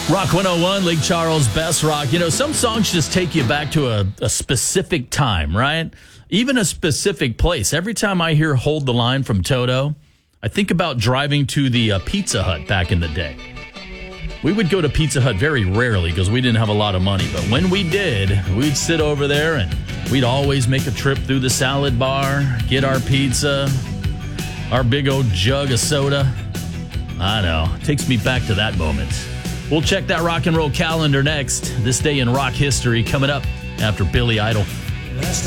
Rock 101, Lake Charles, Best Rock. You know, some songs just take you back to a specific time, right? Even a specific place. Every time I hear Hold the Line from Toto, I think about driving to the Pizza Hut back in the day. We would go to Pizza Hut very rarely because we didn't have a lot of money. But when we did, we'd sit over there and we'd always make a trip through the salad bar, get our pizza, our big old jug of soda. I know. It takes me back to that moment. We'll check that rock and roll calendar next. This day in rock history coming up after Billy Idol. Last